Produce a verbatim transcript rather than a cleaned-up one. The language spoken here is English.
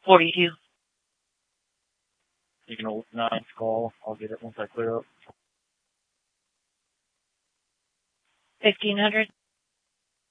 forty-two. You can hold nine call. I'll get it once I clear up. fifteen hundred.